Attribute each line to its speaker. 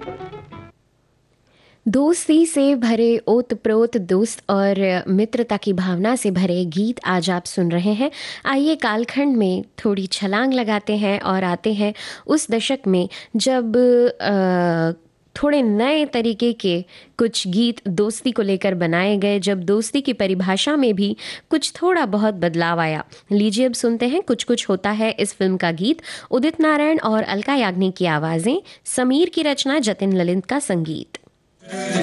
Speaker 1: दोस्ती से भरे ओत-प्रोत दोस्त और मित्रता की भावना से भरे गीत आज आप सुन रहे हैं। आइए कालखंड में थोड़ी छलांग लगाते हैं और आते हैं उस दशक में जब थोड़े नए तरीके के कुछ गीत दोस्ती को लेकर बनाए गए, जब दोस्ती की परिभाषा में भी कुछ थोड़ा बहुत बदलाव आया। लीजिए अब सुनते हैं कुछ कुछ होता है इस फिल्म का गीत। उदित नारायण और अलका याग्निक की आवाज़ें, समीर की रचना, जतिन ललित का संगीत।